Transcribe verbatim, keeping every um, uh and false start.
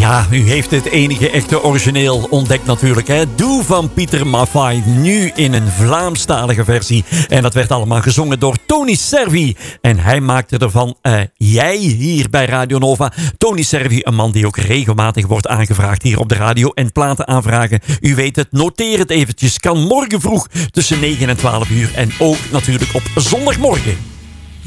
Ja, u heeft het enige echte origineel ontdekt natuurlijk. Hè? Doe van Pieter Maffay, nu in een Vlaamstalige versie. En dat werd allemaal gezongen door Tony Servi. En hij maakte ervan uh, jij hier bij Radio Nova. Tony Servi, een man die ook regelmatig wordt aangevraagd hier op de radio. En platen aanvragen, u weet het, noteer het eventjes. Kan morgen vroeg tussen negen en twaalf uur. En ook natuurlijk op zondagmorgen.